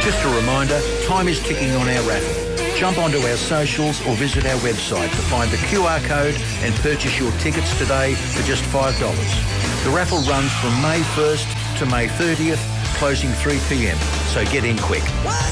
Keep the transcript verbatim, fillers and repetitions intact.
Just a reminder, time is ticking on our raffle. Jump onto our socials or visit our website to find the Q R code and purchase your tickets today for just five dollars. The raffle runs from May first to May thirtieth, closing three p m, so get in quick.